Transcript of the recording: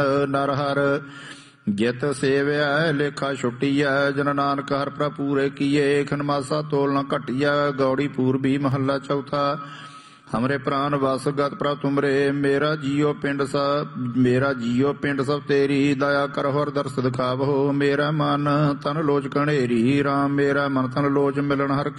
ਨਰ ਹਰ ਜਿਤ ਸੇਵਿਆ ਲੇਖਾ ਛੁਟੀਐ। ਜਨ ਨਾਨਕ ਹਰ ਪ੍ਰਭ ਪੂਰੇ ਕੀਏ। ਖਨਮਾਸਾ ਤੋਲ ਨ ਘਟੀਐ। ਗੌੜੀ ਪੂਰਬੀ ਮਹੱਲਾ ਚੌਥਾ। ਹਮਰੇ ਪ੍ਰਾਨ ਵਸ ਗਤ ਪ੍ਰਭ ਤੁਮਰੇ। ਮੇਰਾ ਜੀਓ ਪਿੰਡ ਸਭ ਤੇਰੀ। ਦਇਆ ਕਰਹੁ ਹਰ ਦਰਸ ਦਿਖਾਵੋ। ਮੇਰਾ ਮਨ ਤਨ ਲੋਚ ਕਣੇਰੀ। ਰਾਮ ਮੇਰਾ ਮਨ ਤਨ ਲੋਚ ਮਿਲਣ ਹਰ